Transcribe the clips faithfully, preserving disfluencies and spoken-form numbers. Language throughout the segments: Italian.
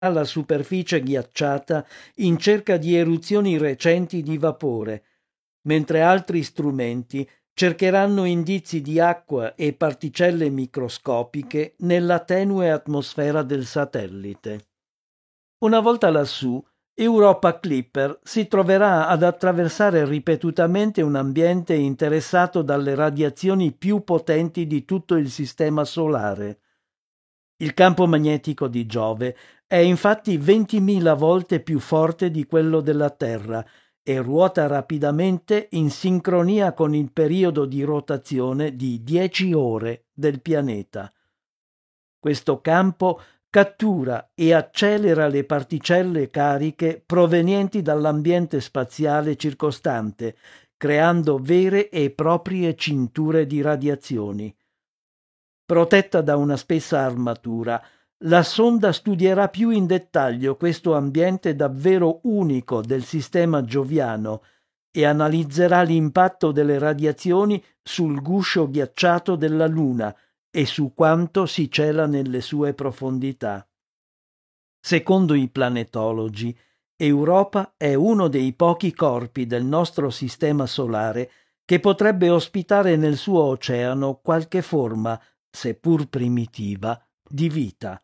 la superficie ghiacciata in cerca di eruzioni recenti di vapore, mentre altri strumenti cercheranno indizi di acqua e particelle microscopiche nella tenue atmosfera del satellite. Una volta lassù, Europa Clipper si troverà ad attraversare ripetutamente un ambiente interessato dalle radiazioni più potenti di tutto il sistema solare. Il campo magnetico di Giove è infatti ventimila volte più forte di quello della Terra e ruota rapidamente in sincronia con il periodo di rotazione di dieci ore del pianeta. Questo campo cattura e accelera le particelle cariche provenienti dall'ambiente spaziale circostante, creando vere e proprie cinture di radiazioni. Protetta da una spessa armatura, la sonda studierà più in dettaglio questo ambiente davvero unico del sistema gioviano e analizzerà l'impatto delle radiazioni sul guscio ghiacciato della Luna e su quanto si cela nelle sue profondità. Secondo i planetologi, Europa è uno dei pochi corpi del nostro sistema solare che potrebbe ospitare nel suo oceano qualche forma, seppur primitiva, di vita.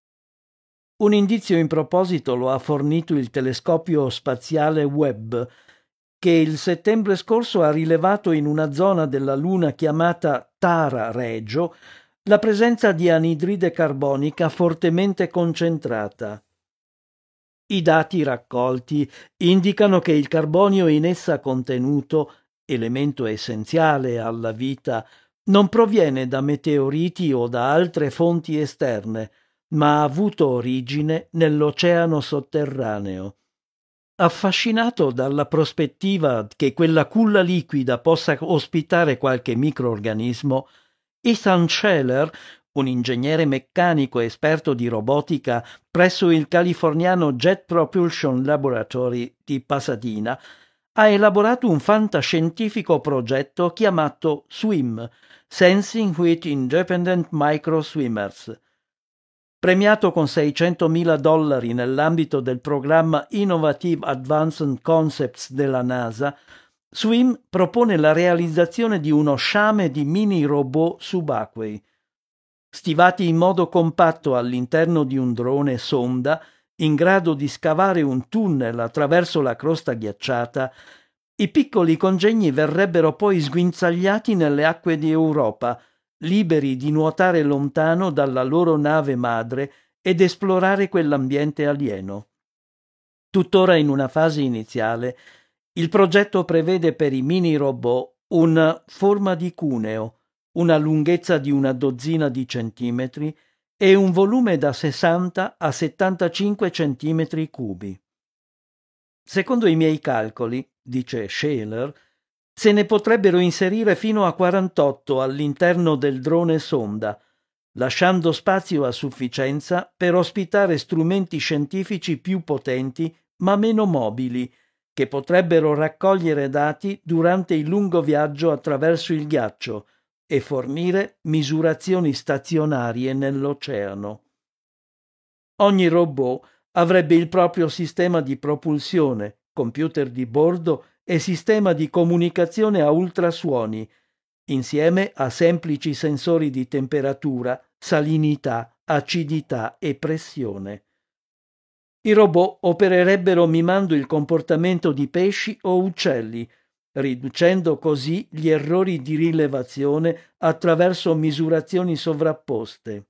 Un indizio in proposito lo ha fornito il telescopio spaziale Webb, che il settembre scorso ha rilevato in una zona della Luna chiamata Tara Regio la presenza di anidride carbonica fortemente concentrata. I dati raccolti indicano che il carbonio in essa contenuto, elemento essenziale alla vita, non proviene da meteoriti o da altre fonti esterne, ma ha avuto origine nell'oceano sotterraneo. Affascinato dalla prospettiva che quella culla liquida possa ospitare qualche microorganismo, Ethan Scheller, un ingegnere meccanico esperto di robotica presso il californiano Jet Propulsion Laboratory di Pasadena, ha elaborato un fantascientifico progetto chiamato SWIM, Sensing with Independent Micro Swimmers. Premiato con seicentomila dollari nell'ambito del programma Innovative Advanced Concepts della NASA, SWIM propone la realizzazione di uno sciame di mini robot subacquei. Stivati in modo compatto all'interno di un drone sonda, in grado di scavare un tunnel attraverso la crosta ghiacciata, i piccoli congegni verrebbero poi sguinzagliati nelle acque di Europa, liberi di nuotare lontano dalla loro nave madre ed esplorare quell'ambiente alieno. Tuttora in una fase iniziale, il progetto prevede per i mini robot una forma di cuneo, una lunghezza di una dozzina di centimetri e un volume da sessanta a settantacinque centimetri cubi. Secondo i miei calcoli, dice Scheller, se ne potrebbero inserire fino a quarantotto all'interno del drone sonda, lasciando spazio a sufficienza per ospitare strumenti scientifici più potenti ma meno mobili, che potrebbero raccogliere dati durante il lungo viaggio attraverso il ghiaccio e fornire misurazioni stazionarie nell'oceano. Ogni robot avrebbe il proprio sistema di propulsione, computer di bordo e sistema di comunicazione a ultrasuoni, insieme a semplici sensori di temperatura, salinità, acidità e pressione. I robot opererebbero mimando il comportamento di pesci o uccelli, riducendo così gli errori di rilevazione attraverso misurazioni sovrapposte.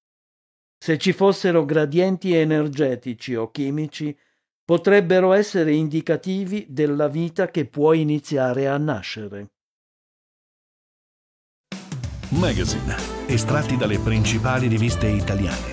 Se ci fossero gradienti energetici o chimici, potrebbero essere indicativi della vita che può iniziare a nascere. Magazine, estratti dalle principali riviste italiane.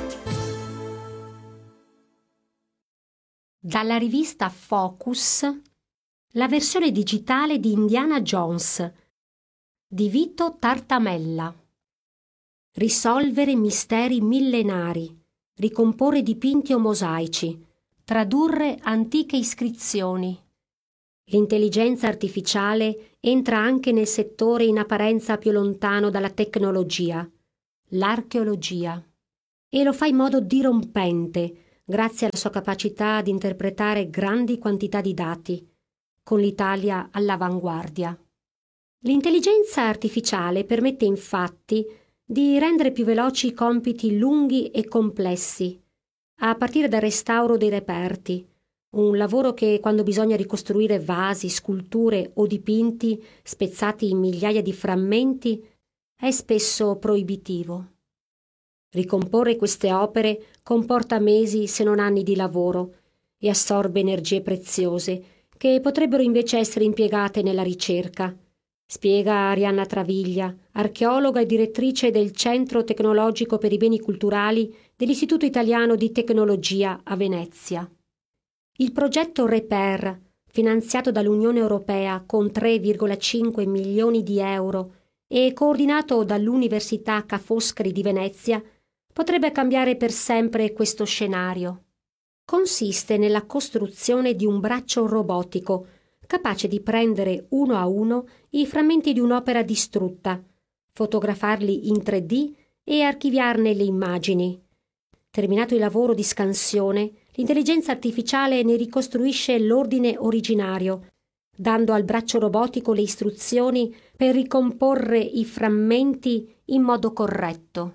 Dalla rivista Focus, la versione digitale di Indiana Jones di Vito Tartamella. Risolvere misteri millenari, ricomporre dipinti o mosaici, tradurre antiche iscrizioni. L'intelligenza artificiale entra anche nel settore in apparenza più lontano dalla tecnologia, l'archeologia, e lo fa in modo dirompente, grazie alla sua capacità di interpretare grandi quantità di dati, con l'Italia all'avanguardia. L'intelligenza artificiale permette infatti di rendere più veloci compiti lunghi e complessi, a partire dal restauro dei reperti, un lavoro che, quando bisogna ricostruire vasi, sculture o dipinti spezzati in migliaia di frammenti, è spesso proibitivo. Ricomporre queste opere comporta mesi se non anni di lavoro e assorbe energie preziose che potrebbero invece essere impiegate nella ricerca, spiega Arianna Traviglia, archeologa e direttrice del Centro Tecnologico per i Beni Culturali dell'Istituto Italiano di Tecnologia a Venezia. Il progetto REPER, finanziato dall'Unione Europea con tre virgola cinque milioni di euro e coordinato dall'Università Ca' Foscari di Venezia, potrebbe cambiare per sempre questo scenario. Consiste nella costruzione di un braccio robotico capace di prendere uno a uno i frammenti di un'opera distrutta, fotografarli in tre D e archiviarne le immagini. Terminato il lavoro di scansione, l'intelligenza artificiale ne ricostruisce l'ordine originario, dando al braccio robotico le istruzioni per ricomporre i frammenti in modo corretto.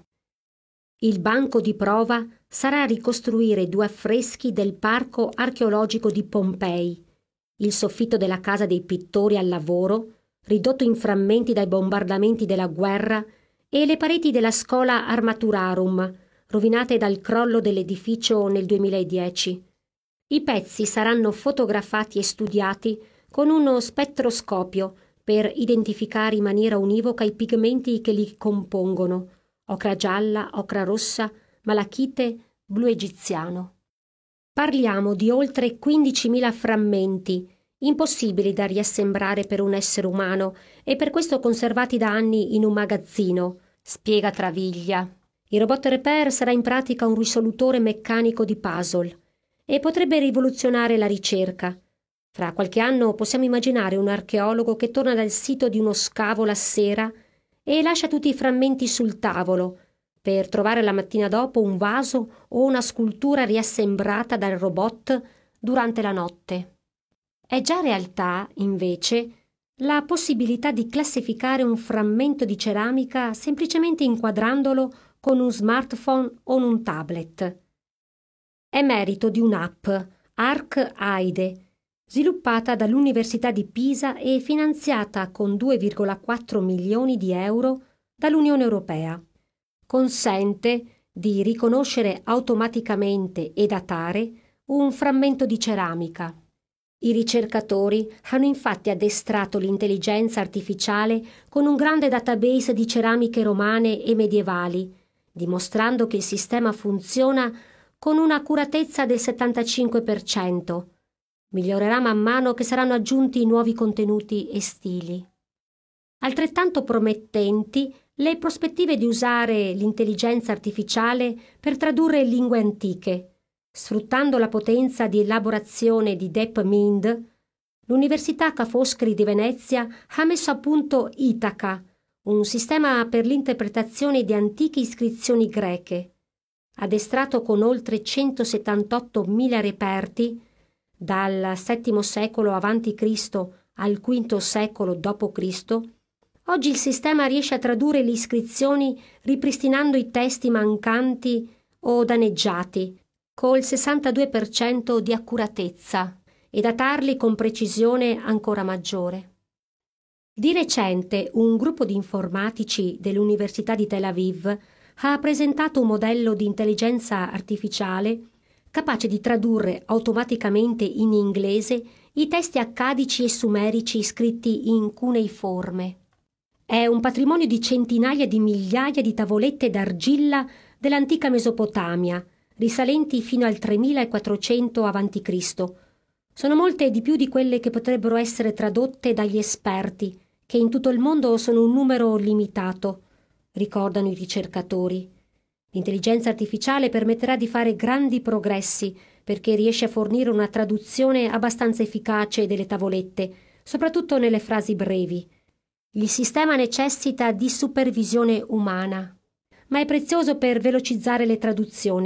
Il banco di prova sarà ricostruire due affreschi del Parco archeologico di Pompei, il soffitto della casa dei pittori al lavoro, ridotto in frammenti dai bombardamenti della guerra, e le pareti della Schola Armaturarum, rovinate dal crollo dell'edificio nel duemiladieci. I pezzi saranno fotografati e studiati con uno spettroscopio per identificare in maniera univoca i pigmenti che li compongono: ocra gialla, ocra rossa, malachite, blu egiziano. Parliamo di oltre quindicimila frammenti, impossibili da riassemblare per un essere umano e per questo conservati da anni in un magazzino, spiega Traviglia. Il robot REPER sarà in pratica un risolutore meccanico di puzzle e potrebbe rivoluzionare la ricerca. Fra qualche anno possiamo immaginare un archeologo che torna dal sito di uno scavo la sera e lascia tutti i frammenti sul tavolo, per trovare la mattina dopo un vaso o una scultura riassemblata dal robot durante la notte. È già realtà, invece, la possibilità di classificare un frammento di ceramica semplicemente inquadrandolo con un smartphone o un tablet. È merito di un'app, ArcAide, sviluppata dall'Università di Pisa e finanziata con due virgola quattro milioni di euro dall'Unione Europea. Consente di riconoscere automaticamente e datare un frammento di ceramica. I ricercatori hanno infatti addestrato l'intelligenza artificiale con un grande database di ceramiche romane e medievali, dimostrando che il sistema funziona con un'accuratezza del settantacinque per cento. Migliorerà man mano che saranno aggiunti nuovi contenuti e stili. Altrettanto promettenti le prospettive di usare l'intelligenza artificiale per tradurre lingue antiche. Sfruttando la potenza di elaborazione di DeepMind, l'Università Ca' Foscari di Venezia ha messo a punto Itaca, un sistema per l'interpretazione di antiche iscrizioni greche. Addestrato con oltre centosettantottomila reperti, dal settimo secolo avanti Cristo al quinto secolo dopo Cristo, oggi il sistema riesce a tradurre le iscrizioni ripristinando i testi mancanti o danneggiati, col sessantadue per cento di accuratezza, e datarli con precisione ancora maggiore. Di recente un gruppo di informatici dell'Università di Tel Aviv ha presentato un modello di intelligenza artificiale capace di tradurre automaticamente in inglese i testi accadici e sumerici scritti in cuneiforme. È un patrimonio di centinaia di migliaia di tavolette d'argilla dell'antica Mesopotamia, risalenti fino al tremilaquattrocento avanti Cristo. Sono molte di più di quelle che potrebbero essere tradotte dagli esperti, che in tutto il mondo sono un numero limitato, ricordano i ricercatori. L'intelligenza artificiale permetterà di fare grandi progressi perché riesce a fornire una traduzione abbastanza efficace delle tavolette, soprattutto nelle frasi brevi. Il sistema necessita di supervisione umana, ma è prezioso per velocizzare le traduzioni,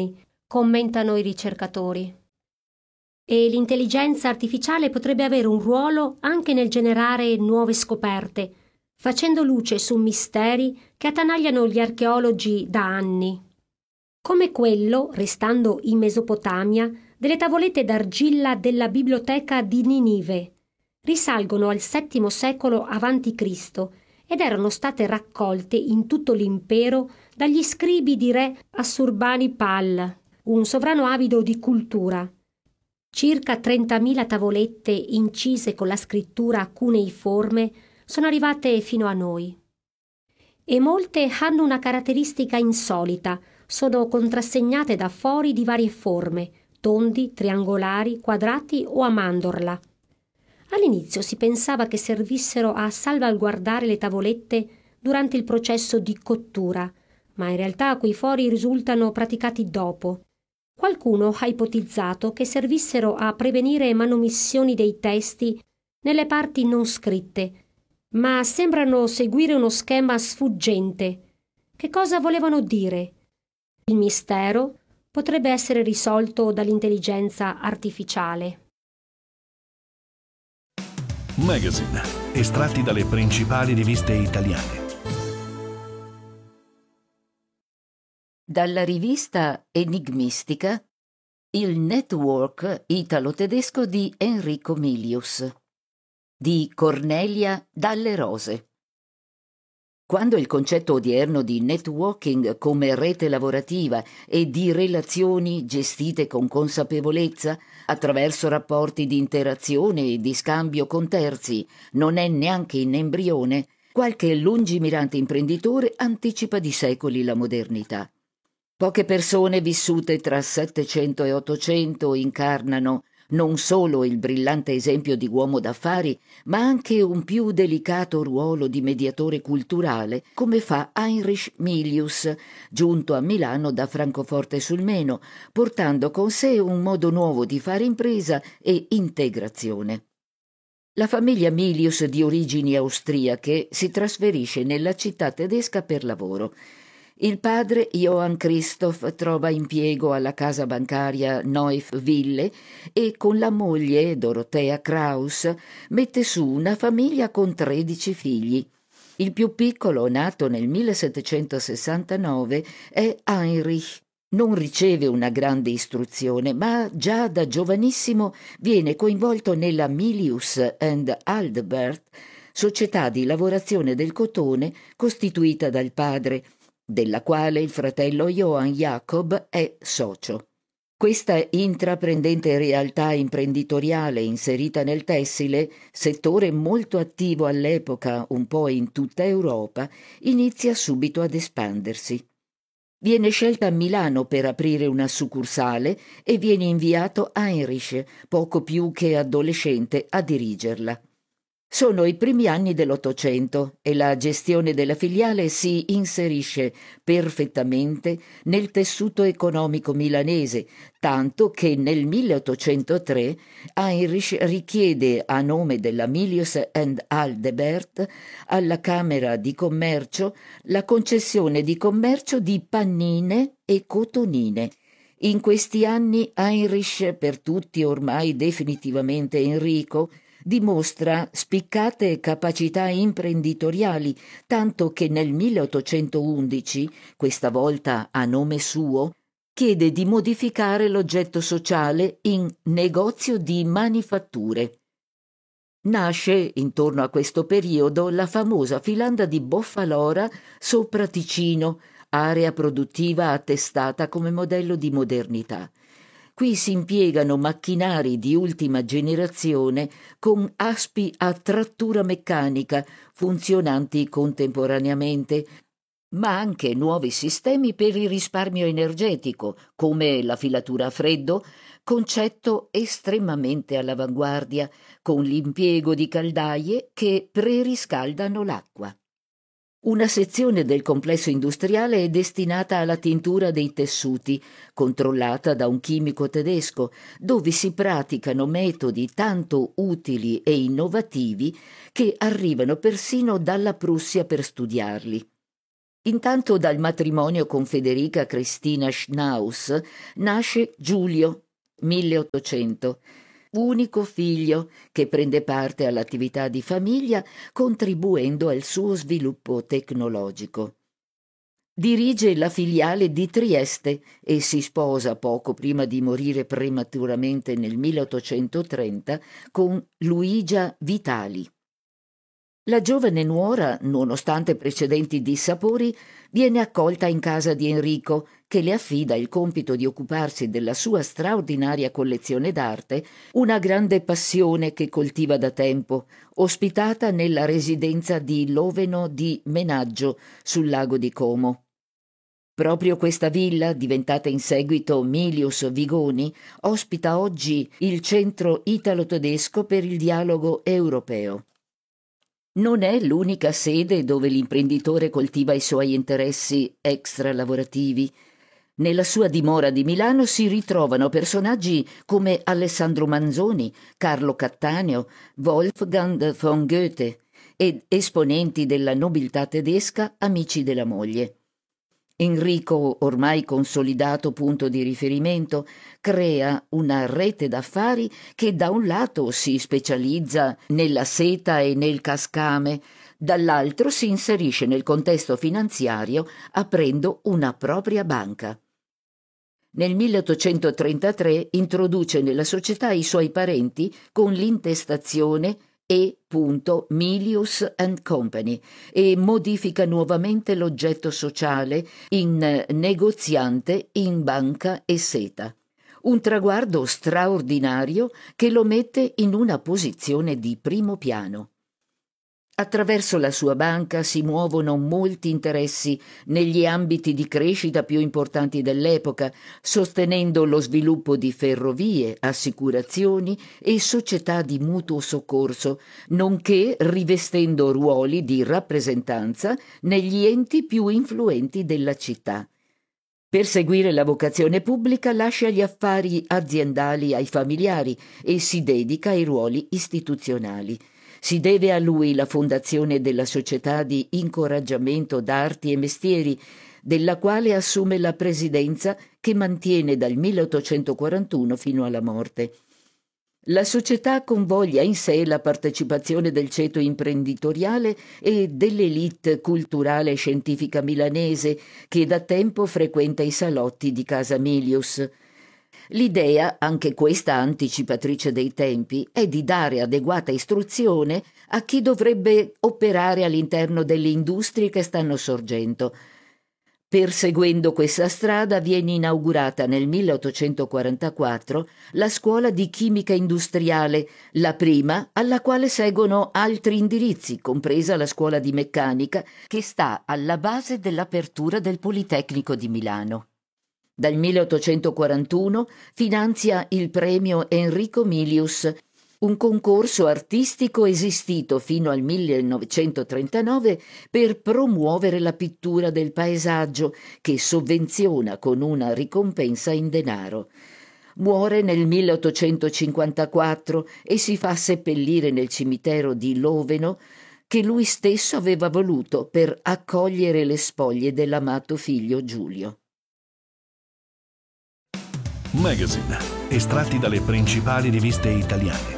commentano i ricercatori. E l'intelligenza artificiale potrebbe avere un ruolo anche nel generare nuove scoperte, facendo luce su misteri che attanagliano gli archeologi da anni. Come quello, restando in Mesopotamia, delle tavolette d'argilla della biblioteca di Ninive. Risalgono al settimo secolo avanti Cristo ed erano state raccolte in tutto l'impero dagli scribi di re Assurbanipal, un sovrano avido di cultura. Circa trentamila tavolette incise con la scrittura cuneiforme sono arrivate fino a noi. E molte hanno una caratteristica insolita, sono contrassegnate da fori di varie forme, tondi, triangolari, quadrati o a mandorla. All'inizio si pensava che servissero a salvaguardare le tavolette durante il processo di cottura, ma in realtà quei fori risultano praticati dopo. Qualcuno ha ipotizzato che servissero a prevenire manomissioni dei testi nelle parti non scritte, ma sembrano seguire uno schema sfuggente. Che cosa volevano dire? Il mistero potrebbe essere risolto dall'intelligenza artificiale. Magazine, estratti dalle principali riviste italiane. Dalla rivista enigmistica Il network italo-tedesco di Enrico Milius di Cornelia Dalle Rose. Quando il concetto odierno di networking come rete lavorativa e di relazioni gestite con consapevolezza attraverso rapporti di interazione e di scambio con terzi non è neanche in embrione, qualche lungimirante imprenditore anticipa di secoli la modernità. Poche persone vissute tra Settecento e Ottocento incarnano non solo il brillante esempio di uomo d'affari, ma anche un più delicato ruolo di mediatore culturale, come fa Heinrich Milius, giunto a Milano da Francoforte sul Meno, portando con sé un modo nuovo di fare impresa e integrazione. La famiglia Milius, di origini austriache, si trasferisce nella città tedesca per lavoro. Il padre, Johann Christoph, trova impiego alla casa bancaria Neuf Ville e con la moglie, Dorothea Kraus, mette su una famiglia con tredici figli. Il più piccolo, nato nel millesettecentosessantanove, è Heinrich. Non riceve una grande istruzione, ma già da giovanissimo viene coinvolto nella Milius and Aldebert, società di lavorazione del cotone costituita dal padre, della quale il fratello Johann Jakob è socio. Questa intraprendente realtà imprenditoriale inserita nel tessile, settore molto attivo all'epoca un po' in tutta Europa, inizia subito ad espandersi. Viene scelta a Milano per aprire una succursale e viene inviato Heinrich, poco più che adolescente, a dirigerla. Sono i primi anni dell'Ottocento e la gestione della filiale si inserisce perfettamente nel tessuto economico milanese, tanto che nel milleottocentotre Heinrich richiede a nome della Milius and Aldebert alla Camera di Commercio la concessione di commercio di pannine e cotonine. In questi anni Heinrich, per tutti ormai definitivamente Enrico, dimostra spiccate capacità imprenditoriali, tanto che nel milleottocentoundici, questa volta a nome suo, chiede di modificare l'oggetto sociale in negozio di manifatture. Nasce, intorno a questo periodo, la famosa filanda di Boffalora sopra Ticino, area produttiva attestata come modello di modernità. Qui si impiegano macchinari di ultima generazione con aspi a trattura meccanica funzionanti contemporaneamente, ma anche nuovi sistemi per il risparmio energetico, come la filatura a freddo, concetto estremamente all'avanguardia, con l'impiego di caldaie che preriscaldano l'acqua. Una sezione del complesso industriale è destinata alla tintura dei tessuti, controllata da un chimico tedesco, dove si praticano metodi tanto utili e innovativi che arrivano persino dalla Prussia per studiarli. Intanto dal matrimonio con Federica Cristina Schnaus nasce Giulio, milleottocento, unico figlio che prende parte all'attività di famiglia contribuendo al suo sviluppo tecnologico. Dirige la filiale di Trieste e si sposa poco prima di morire prematuramente nel milleottocentotrenta con Luigia Vitali. La giovane nuora, nonostante precedenti dissapori, viene accolta in casa di Enrico, che le affida il compito di occuparsi della sua straordinaria collezione d'arte, una grande passione che coltiva da tempo, ospitata nella residenza di Loveno di Menaggio, sul lago di Como. Proprio questa villa, diventata in seguito Milius Vigoni, ospita oggi il Centro Italo-Tedesco per il Dialogo Europeo. Non è l'unica sede dove l'imprenditore coltiva i suoi interessi extra-lavorativi. Nella sua dimora di Milano si ritrovano personaggi come Alessandro Manzoni, Carlo Cattaneo, Wolfgang von Goethe ed esponenti della nobiltà tedesca amici della moglie. Enrico, ormai consolidato punto di riferimento, crea una rete d'affari che da un lato si specializza nella seta e nel cascame, dall'altro si inserisce nel contesto finanziario aprendo una propria banca. Nel milleottocentotrentatré introduce nella società i suoi parenti con l'intestazione E. Milius and Company e modifica nuovamente l'oggetto sociale in negoziante in banca e seta. Un traguardo straordinario che lo mette in una posizione di primo piano. Attraverso la sua banca si muovono molti interessi negli ambiti di crescita più importanti dell'epoca, sostenendo lo sviluppo di ferrovie, assicurazioni e società di mutuo soccorso, nonché rivestendo ruoli di rappresentanza negli enti più influenti della città. Per seguire la vocazione pubblica lascia gli affari aziendali ai familiari e si dedica ai ruoli istituzionali. Si deve a lui la fondazione della Società di Incoraggiamento d'Arti e Mestieri, della quale assume la presidenza che mantiene dal milleottocentoquarantuno fino alla morte. La società convoglia in sé la partecipazione del ceto imprenditoriale e dell'élite culturale e scientifica milanese che da tempo frequenta i salotti di Casa Milius. L'idea, anche questa anticipatrice dei tempi, è di dare adeguata istruzione a chi dovrebbe operare all'interno delle industrie che stanno sorgendo. Perseguendo questa strada viene inaugurata nel milleottocentoquarantaquattro la scuola di chimica industriale, la prima alla quale seguono altri indirizzi, compresa la scuola di meccanica, che sta alla base dell'apertura del Politecnico di Milano. Dal milleottocentoquarantuno finanzia il premio Enrico Milius, un concorso artistico esistito fino al millenovecentotrentanove per promuovere la pittura del paesaggio, che sovvenziona con una ricompensa in denaro. Muore nel milleottocentocinquantaquattro e si fa seppellire nel cimitero di Loveno, che lui stesso aveva voluto per accogliere le spoglie dell'amato figlio Giulio. Magazine, estratti dalle principali riviste italiane.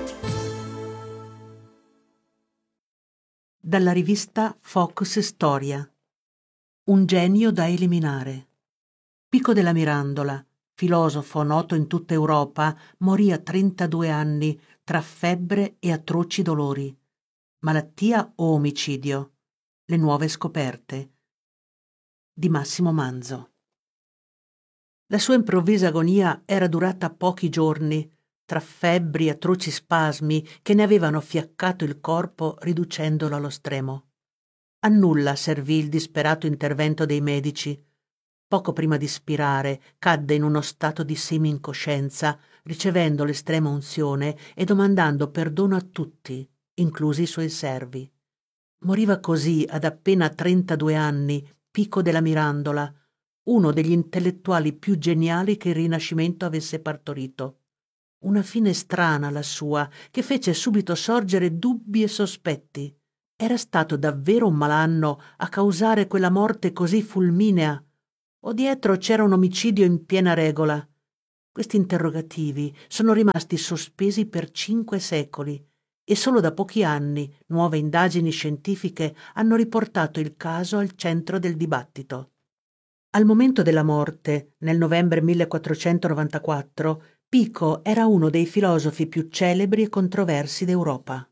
Dalla rivista Focus Storia. Un genio da eliminare. Pico della Mirandola, filosofo noto in tutta Europa, morì a trentadue anni tra febbre e atroci dolori. Malattia o omicidio? Le nuove scoperte. Di Massimo Manzo. La sua improvvisa agonia era durata pochi giorni, tra febbri e atroci spasmi che ne avevano fiaccato il corpo riducendolo allo stremo. A nulla servì il disperato intervento dei medici. Poco prima di spirare cadde in uno stato di semi-incoscienza, ricevendo l'estrema unzione e domandando perdono a tutti, inclusi i suoi servi. Moriva così ad appena trentadue anni, Pico della Mirandola, uno degli intellettuali più geniali che il Rinascimento avesse partorito. Una fine strana la sua, che fece subito sorgere dubbi e sospetti. Era stato davvero un malanno a causare quella morte così fulminea? O dietro c'era un omicidio in piena regola? Questi interrogativi sono rimasti sospesi per cinque secoli e solo da pochi anni nuove indagini scientifiche hanno riportato il caso al centro del dibattito. Al momento della morte, nel novembre millequattrocentonovantaquattro, Pico era uno dei filosofi più celebri e controversi d'Europa.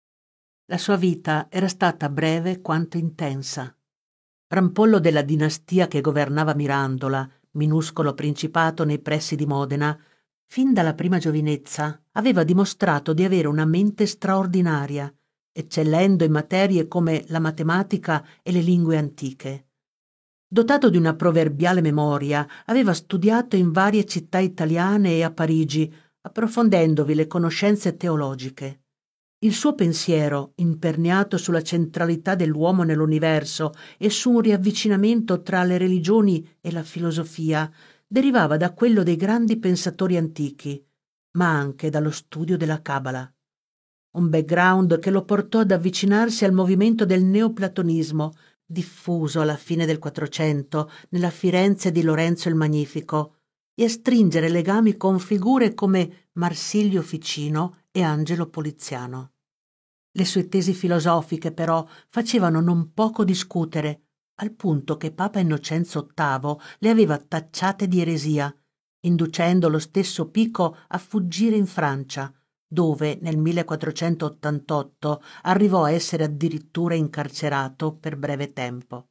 La sua vita era stata breve quanto intensa. Rampollo della dinastia che governava Mirandola, minuscolo principato nei pressi di Modena, fin dalla prima giovinezza aveva dimostrato di avere una mente straordinaria, eccellendo in materie come la matematica e le lingue antiche. Dotato di una proverbiale memoria, aveva studiato in varie città italiane e a Parigi, approfondendovi le conoscenze teologiche. Il suo pensiero, imperniato sulla centralità dell'uomo nell'universo e su un riavvicinamento tra le religioni e la filosofia, derivava da quello dei grandi pensatori antichi, ma anche dallo studio della Cabala. Un background che lo portò ad avvicinarsi al movimento del neoplatonismo, diffuso alla fine del Quattrocento nella Firenze di Lorenzo il Magnifico, e a stringere legami con figure come Marsilio Ficino e Angelo Poliziano. Le sue tesi filosofiche, però, facevano non poco discutere, al punto che Papa Innocenzo ottavo le aveva tacciate di eresia, inducendo lo stesso Pico a fuggire in Francia, dove nel millequattrocentottantotto arrivò a essere addirittura incarcerato per breve tempo.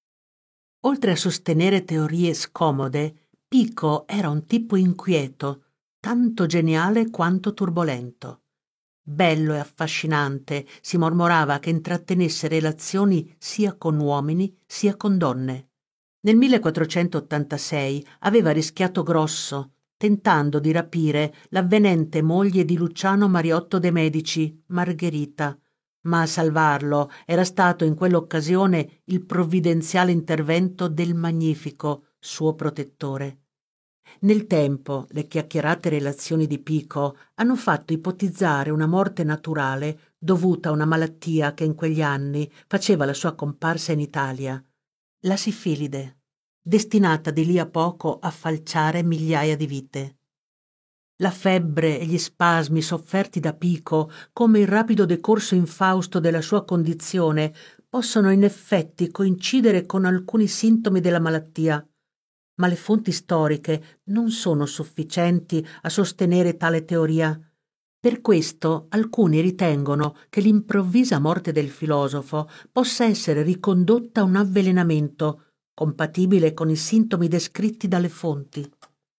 Oltre a sostenere teorie scomode, Pico era un tipo inquieto, tanto geniale quanto turbolento. Bello e affascinante, si mormorava che intrattenesse relazioni sia con uomini sia con donne. Nel millequattrocentottantasei aveva rischiato grosso, tentando di rapire l'avvenente moglie di Luciano Mariotto de' Medici, Margherita, ma a salvarlo era stato in quell'occasione il provvidenziale intervento del Magnifico, suo protettore. Nel tempo le chiacchierate relazioni di Pico hanno fatto ipotizzare una morte naturale dovuta a una malattia che in quegli anni faceva la sua comparsa in Italia, la sifilide, destinata di lì a poco a falciare migliaia di vite. La febbre e gli spasmi sofferti da Pico, come il rapido decorso infausto della sua condizione, possono in effetti coincidere con alcuni sintomi della malattia, ma le fonti storiche non sono sufficienti a sostenere tale teoria. Per questo alcuni ritengono che l'improvvisa morte del filosofo possa essere ricondotta a un avvelenamento, compatibile con i sintomi descritti dalle fonti.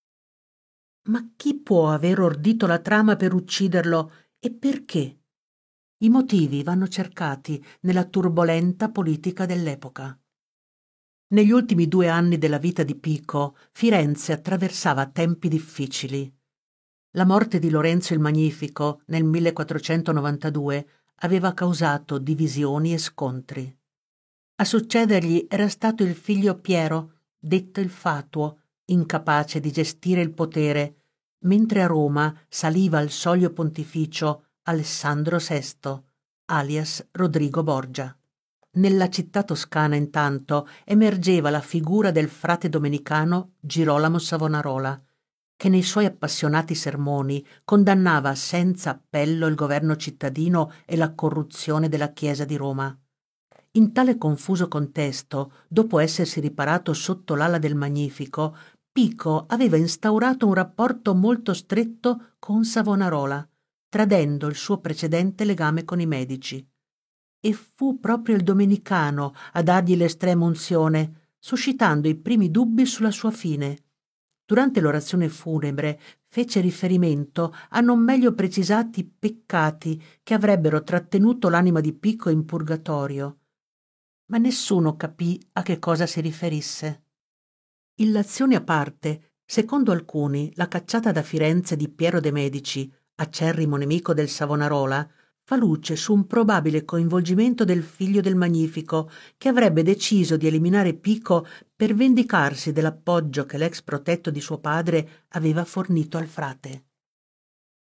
Ma chi può aver ordito la trama per ucciderlo e perché? I motivi vanno cercati nella turbolenta politica dell'epoca. Negli ultimi due anni della vita di Pico, Firenze attraversava tempi difficili. La morte di Lorenzo il Magnifico nel millequattrocentonovantadue aveva causato divisioni e scontri. A succedergli era stato il figlio Piero, detto il Fatuo, incapace di gestire il potere, mentre a Roma saliva al soglio pontificio Alessandro sesto, alias Rodrigo Borgia. Nella città toscana, intanto, emergeva la figura del frate domenicano Girolamo Savonarola, che nei suoi appassionati sermoni condannava senza appello il governo cittadino e la corruzione della Chiesa di Roma. In tale confuso contesto, dopo essersi riparato sotto l'ala del Magnifico, Pico aveva instaurato un rapporto molto stretto con Savonarola, tradendo il suo precedente legame con i Medici. E fu proprio il domenicano a dargli l'estrema unzione, suscitando i primi dubbi sulla sua fine. Durante l'orazione funebre fece riferimento a non meglio precisati peccati che avrebbero trattenuto l'anima di Pico in purgatorio, ma nessuno capì a che cosa si riferisse. Illazioni a parte, secondo alcuni la cacciata da Firenze di Piero de' Medici, acerrimo nemico del Savonarola, fa luce su un probabile coinvolgimento del figlio del Magnifico, che avrebbe deciso di eliminare Pico per vendicarsi dell'appoggio che l'ex protetto di suo padre aveva fornito al frate.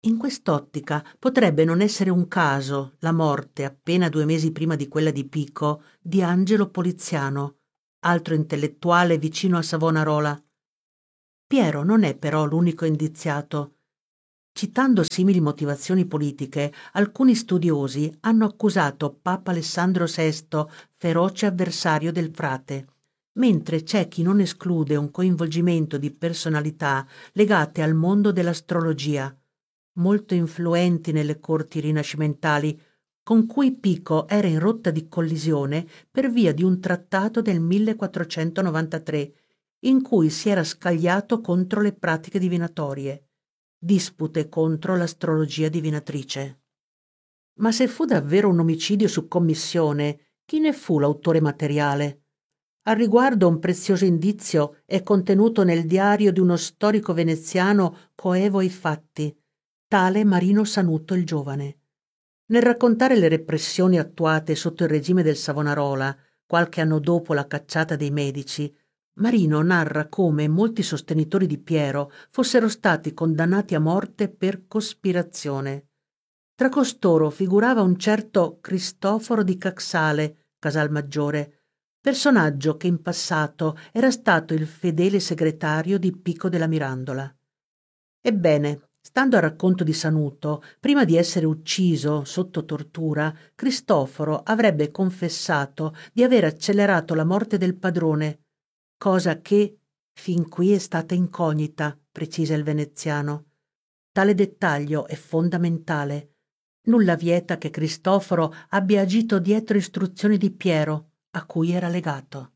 In quest'ottica potrebbe non essere un caso la morte, appena due mesi prima di quella di Pico, di Angelo Poliziano, altro intellettuale vicino a Savonarola. Piero non è però l'unico indiziato. Citando simili motivazioni politiche, alcuni studiosi hanno accusato Papa Alessandro sesto feroce avversario del frate, mentre c'è chi non esclude un coinvolgimento di personalità legate al mondo dell'astrologia, molto influenti nelle corti rinascimentali, con cui Pico era in rotta di collisione per via di un trattato del millequattrocentonovantatré, in cui si era scagliato contro le pratiche divinatorie, dispute contro l'astrologia divinatrice. Ma se fu davvero un omicidio su commissione, chi ne fu l'autore materiale? Al riguardo un prezioso indizio è contenuto nel diario di uno storico veneziano coevo ai fatti, tale Marino Sanuto il Giovane. Nel raccontare le repressioni attuate sotto il regime del Savonarola, qualche anno dopo la cacciata dei Medici, Marino narra come molti sostenitori di Piero fossero stati condannati a morte per cospirazione. Tra costoro figurava un certo Cristoforo di Caxale, Casalmaggiore, personaggio che in passato era stato il fedele segretario di Pico della Mirandola. Ebbene, stando al racconto di Sanuto, prima di essere ucciso sotto tortura, Cristoforo avrebbe confessato di aver accelerato la morte del padrone, cosa che fin qui è stata incognita, precisa il veneziano. Tale dettaglio è fondamentale. Nulla vieta che Cristoforo abbia agito dietro istruzioni di Piero, a cui era legato.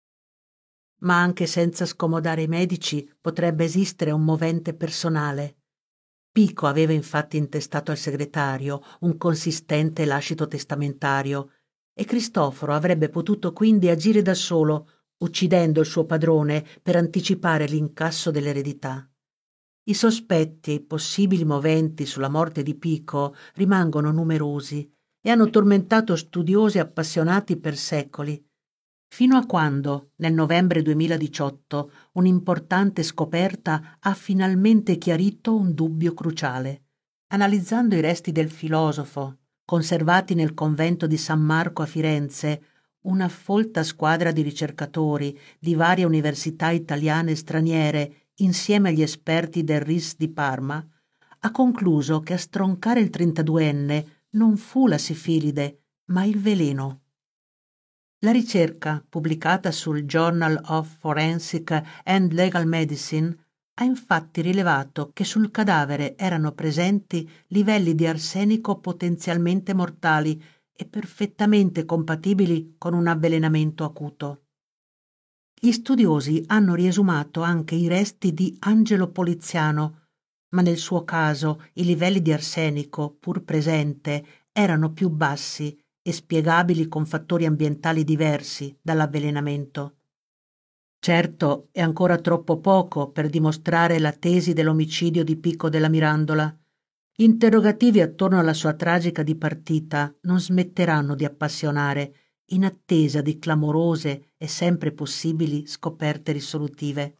Ma anche senza scomodare i medici potrebbe esistere un movente personale. Pico aveva infatti intestato al segretario un consistente lascito testamentario e Cristoforo avrebbe potuto quindi agire da solo, uccidendo il suo padrone per anticipare l'incasso dell'eredità. I sospetti e i possibili moventi sulla morte di Pico rimangono numerosi e hanno tormentato studiosi appassionati per secoli, fino a quando, nel novembre duemiladiciotto, un'importante scoperta ha finalmente chiarito un dubbio cruciale. Analizzando i resti del filosofo, conservati nel convento di San Marco a Firenze, una folta squadra di ricercatori di varie università italiane e straniere, insieme agli esperti del R I S di Parma, ha concluso che a stroncare il trentaduenne non fu la sifilide, ma il veleno. La ricerca, pubblicata sul Journal of Forensic and Legal Medicine, ha infatti rilevato che sul cadavere erano presenti livelli di arsenico potenzialmente mortali e perfettamente compatibili con un avvelenamento acuto. Gli studiosi hanno riesumato anche i resti di Angelo Poliziano, ma nel suo caso i livelli di arsenico, pur presente, erano più bassi e spiegabili con fattori ambientali diversi dall'avvelenamento. Certo, è ancora troppo poco per dimostrare la tesi dell'omicidio di Pico della Mirandola. Gli interrogativi attorno alla sua tragica dipartita non smetteranno di appassionare in attesa di clamorose e sempre possibili scoperte risolutive.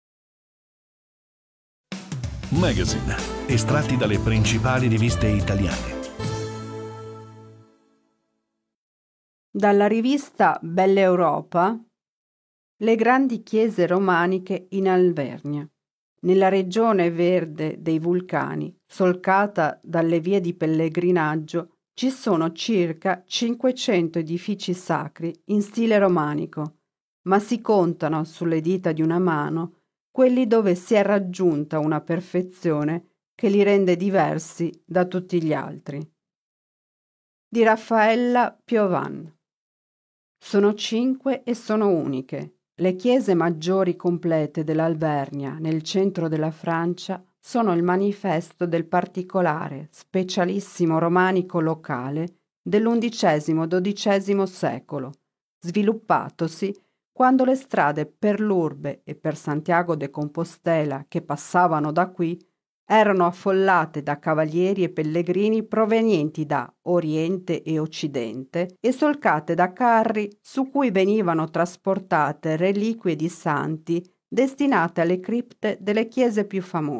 Magazine, estratti dalle principali riviste italiane. Dalla rivista Bella Europa, le grandi chiese romaniche in Alvernia, nella regione verde dei vulcani, solcata dalle vie di pellegrinaggio, ci sono circa cinquecento edifici sacri in stile romanico, ma si contano sulle dita di una mano quelli dove si è raggiunta una perfezione che li rende diversi da tutti gli altri. Di Raffaella Piovan. Sono cinque e sono uniche. Le chiese maggiori complete dell'Alvernia, nel centro della Francia, sono il manifesto del particolare, specialissimo romanico locale dell'undicesimo dodicesimo secolo, sviluppatosi quando le strade per l'Urbe e per Santiago de Compostela che passavano da qui erano affollate da cavalieri e pellegrini provenienti da Oriente e Occidente e solcate da carri su cui venivano trasportate reliquie di santi destinate alle cripte delle chiese più famose.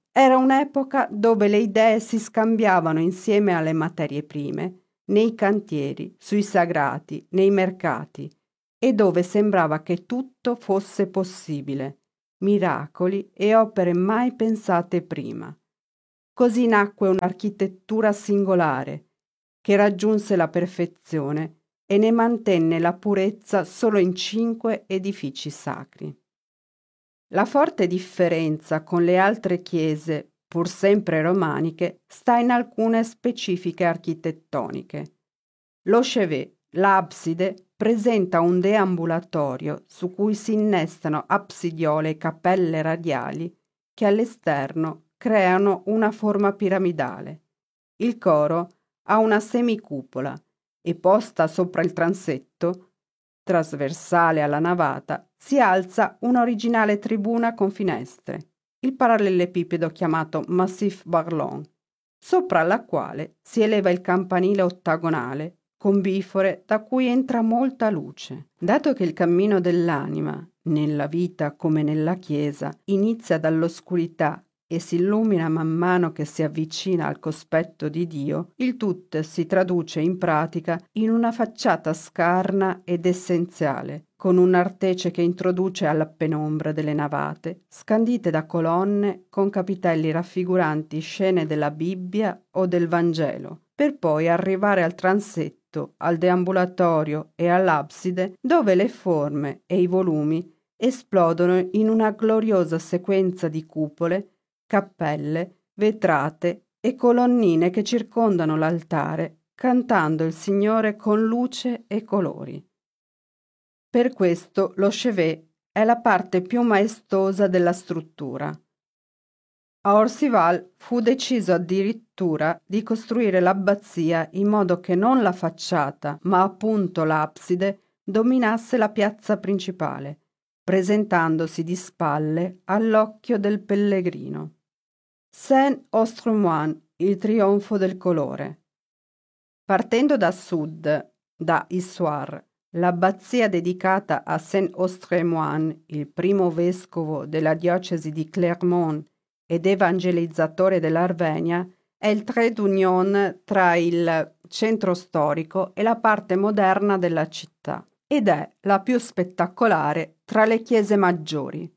Era un'epoca dove le idee si scambiavano insieme alle materie prime, nei cantieri, sui sagrati, nei mercati, e dove sembrava che tutto fosse possibile, miracoli e opere mai pensate prima. Così nacque un'architettura singolare, che raggiunse la perfezione e ne mantenne la purezza solo in cinque edifici sacri. La forte differenza con le altre chiese, pur sempre romaniche, sta in alcune specifiche architettoniche. Lo chevet, l'abside, presenta un deambulatorio su cui si innestano absidiole e cappelle radiali che all'esterno creano una forma piramidale. Il coro ha una semicupola e posta sopra il transetto, trasversale alla navata, si alza un'originale tribuna con finestre, il parallelepipedo chiamato Massif Barlon, sopra la quale si eleva il campanile ottagonale con bifore da cui entra molta luce. Dato che il cammino dell'anima, nella vita come nella Chiesa, inizia dall'oscurità e si illumina man mano che si avvicina al cospetto di Dio, il tutto si traduce in pratica in una facciata scarna ed essenziale, con un'artece che introduce alla penombra delle navate, scandite da colonne con capitelli raffiguranti scene della Bibbia o del Vangelo, per poi arrivare al transetto, al deambulatorio e all'abside, dove le forme e i volumi esplodono in una gloriosa sequenza di cupole, cappelle, vetrate e colonnine che circondano l'altare, cantando il Signore con luce e colori. Per questo lo chevet è la parte più maestosa della struttura. A Orcival fu deciso addirittura di costruire l'abbazia in modo che non la facciata, ma appunto l'abside, dominasse la piazza principale, presentandosi di spalle all'occhio del pellegrino. Saint-Ostremouan, il trionfo del colore. Partendo da sud, da Issoire, l'abbazia dedicata a Saint-Ostremouan, il primo vescovo della diocesi di Clermont ed evangelizzatore dell'Arvenia, è il trait d'union tra il centro storico e la parte moderna della città, ed è la più spettacolare tra le chiese maggiori.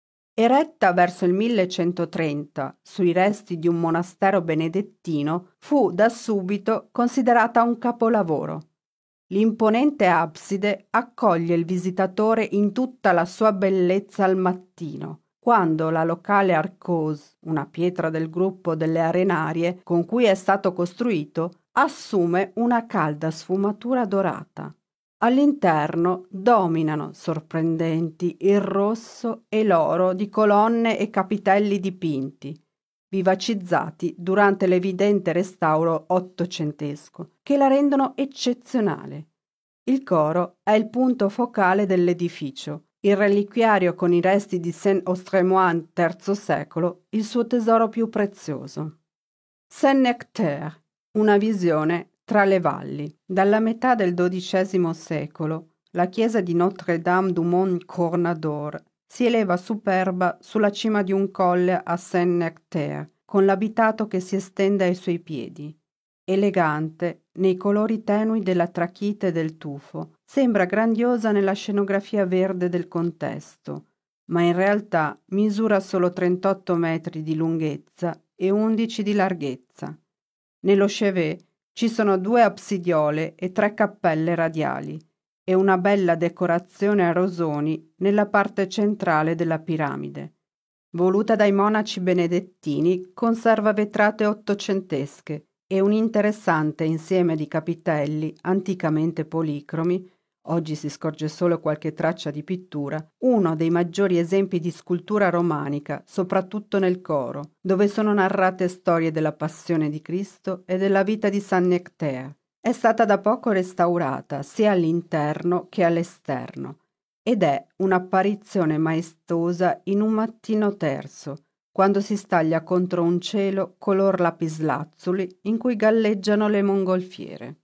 Eretta verso il millecentotrenta sui resti di un monastero benedettino, fu da subito considerata un capolavoro. L'imponente abside accoglie il visitatore in tutta la sua bellezza al mattino, quando la locale arcose, una pietra del gruppo delle arenarie con cui è stato costruito, assume una calda sfumatura dorata. All'interno dominano sorprendenti il rosso e l'oro di colonne e capitelli dipinti, vivacizzati durante l'evidente restauro ottocentesco, che la rendono eccezionale. Il coro è il punto focale dell'edificio, il reliquiario con i resti di Saint-Ostremouan terzo secolo, il suo tesoro più prezioso. Saint-Nectaire, una visione tra le valli. Dalla metà del dodicesimo secolo, la chiesa di Notre-Dame du Mont Cornador si eleva superba sulla cima di un colle a Saint-Nectaire, con l'abitato che si estende ai suoi piedi. Elegante, nei colori tenui della trachite e del tufo, sembra grandiosa nella scenografia verde del contesto, ma in realtà misura solo trentotto metri di lunghezza e undici di larghezza. Nello chevet ci sono due absidiole e tre cappelle radiali e una bella decorazione a rosoni nella parte centrale della piramide. Voluta dai monaci benedettini, conserva vetrate ottocentesche e un interessante insieme di capitelli anticamente policromi, oggi si scorge solo qualche traccia di pittura, uno dei maggiori esempi di scultura romanica, soprattutto nel coro, dove sono narrate storie della passione di Cristo e della vita di Saint Nectaire. È stata da poco restaurata sia all'interno che all'esterno ed è un'apparizione maestosa in un mattino terzo, quando si staglia contro un cielo color lapislazzuli in cui galleggiano le mongolfiere.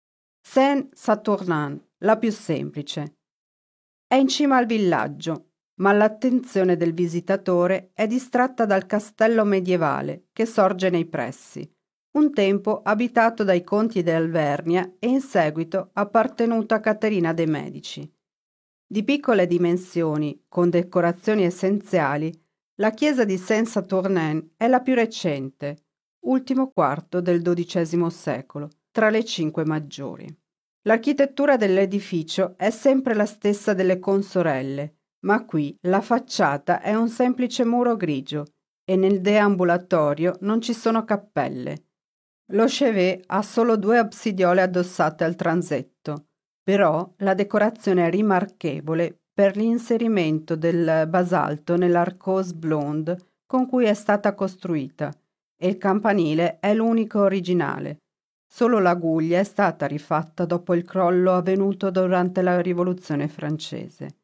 Saint-Saturnin, la più semplice. È in cima al villaggio, ma l'attenzione del visitatore è distratta dal castello medievale che sorge nei pressi, un tempo abitato dai conti d'Alvernia e in seguito appartenuto a Caterina de' Medici. Di piccole dimensioni, con decorazioni essenziali, la chiesa di Saint-Saturnin è la più recente, ultimo quarto del dodicesimo secolo, tra le cinque maggiori. L'architettura dell'edificio è sempre la stessa delle consorelle, ma qui la facciata è un semplice muro grigio e nel deambulatorio non ci sono cappelle. Lo chevet ha solo due absidiole addossate al transetto, però la decorazione è rimarchevole per l'inserimento del basalto nell'arcose blonde con cui è stata costruita, e il campanile è l'unico originale. Solo la guglia è stata rifatta dopo il crollo avvenuto durante la Rivoluzione francese.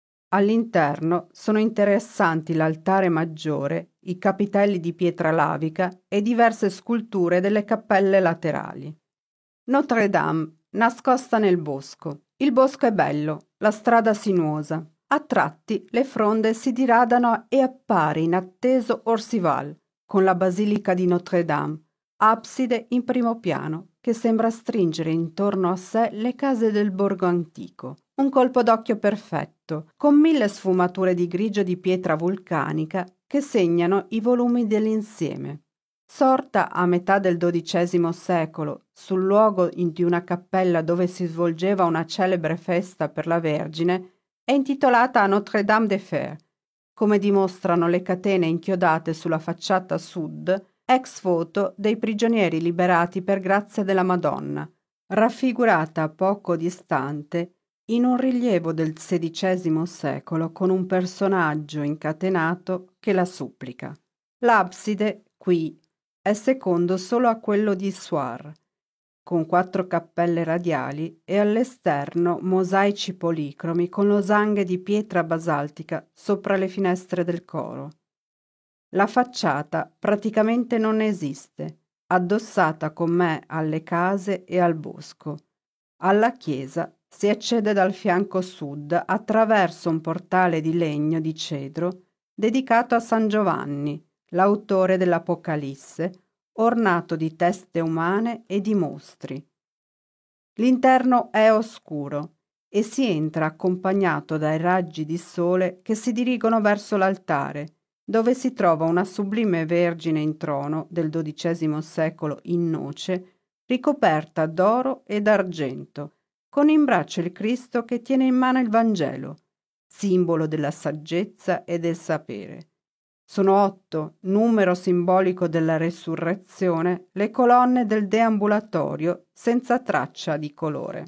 All'interno sono interessanti l'altare maggiore, i capitelli di pietra lavica e diverse sculture delle cappelle laterali. Notre-Dame, nascosta nel bosco. Il bosco è bello, la strada sinuosa. A tratti le fronde si diradano e appare inatteso Orcival, con la basilica di Notre-Dame, abside in primo piano, che sembra stringere intorno a sé le case del borgo antico. Un colpo d'occhio perfetto, con mille sfumature di grigio di pietra vulcanica che segnano i volumi dell'insieme. Sorta a metà del dodicesimo secolo, sul luogo di una cappella dove si svolgeva una celebre festa per la Vergine, è intitolata a Notre-Dame des Fers, come dimostrano le catene inchiodate sulla facciata sud, ex voto dei prigionieri liberati per grazia della Madonna, raffigurata poco distante in un rilievo del sedicesimo secolo con un personaggio incatenato che la supplica. L'abside, qui, è secondo solo a quello di Soir, con quattro cappelle radiali e all'esterno mosaici policromi con losanghe di pietra basaltica sopra le finestre del coro. La facciata praticamente non esiste, addossata com'è alle case e al bosco. Alla chiesa si accede dal fianco sud attraverso un portale di legno di cedro dedicato a San Giovanni, l'autore dell'Apocalisse, ornato di teste umane e di mostri. L'interno è oscuro e si entra accompagnato dai raggi di sole che si dirigono verso l'altare, dove si trova una sublime Vergine in trono del dodicesimo secolo in noce, ricoperta d'oro e d'argento, con in braccio il Cristo che tiene in mano il Vangelo, simbolo della saggezza e del sapere. Sono otto, numero simbolico della resurrezione, le colonne del deambulatorio senza traccia di colore.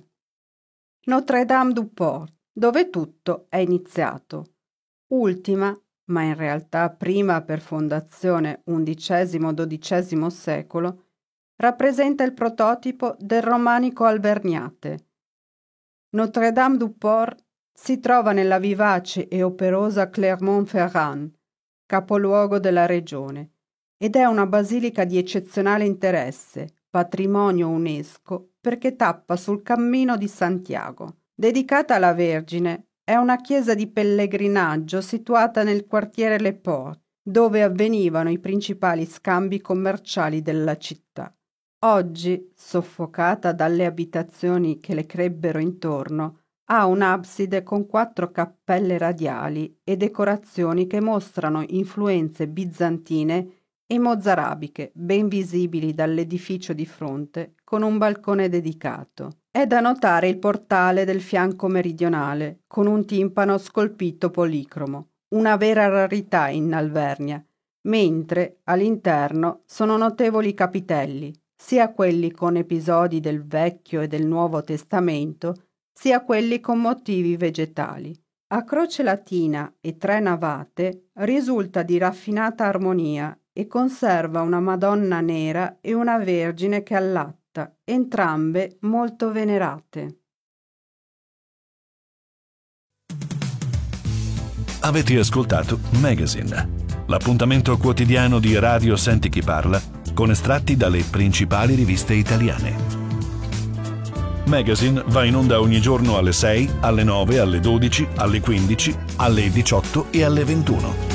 Notre-Dame du Port, dove tutto è iniziato. Ultima, ma in realtà prima per fondazione undicesimo-dodicesimo secolo, rappresenta il prototipo del romanico alverniate. Notre-Dame du Port si trova nella vivace e operosa Clermont-Ferrand, capoluogo della regione, ed è una basilica di eccezionale interesse, patrimonio UNESCO, perché tappa sul Cammino di Santiago. Dedicata alla Vergine, è una chiesa di pellegrinaggio situata nel quartiere Les Ports, dove avvenivano i principali scambi commerciali della città. Oggi, soffocata dalle abitazioni che le crebbero intorno, ha un'abside con quattro cappelle radiali e decorazioni che mostrano influenze bizantine e mozzarabiche ben visibili dall'edificio di fronte con un balcone dedicato. È da notare il portale del fianco meridionale con un timpano scolpito policromo, una vera rarità in Alvernia, mentre all'interno sono notevoli capitelli, sia quelli con episodi del Vecchio e del Nuovo Testamento, sia quelli con motivi vegetali. A croce latina e tre navate risulta di raffinata armonia e conserva una Madonna nera e una Vergine che allatta, entrambe molto venerate. Avete ascoltato Magazine, l'appuntamento quotidiano di Radio Senti Chi Parla con estratti dalle principali riviste italiane. Magazine va in onda ogni giorno alle sei, alle nove, alle dodici, alle quindici, alle diciotto e alle ventuno.